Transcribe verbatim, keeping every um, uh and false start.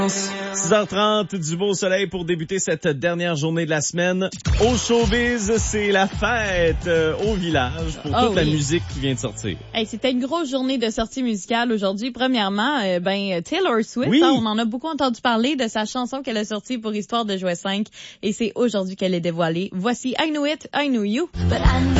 six heures trente, du beau soleil pour débuter cette dernière journée de la semaine. Au showbiz, c'est la fête euh, au village pour oh, toute oui. la musique qui vient de sortir. Hey, c'était une grosse journée de sortie musicale aujourd'hui. Premièrement, euh, ben Taylor Swift, Oui. hein, on en a beaucoup entendu parler de sa chanson qu'elle a sortie pour Histoire de jouer cinq et c'est aujourd'hui qu'elle est dévoilée. Voici I Know It, I Know You. But I know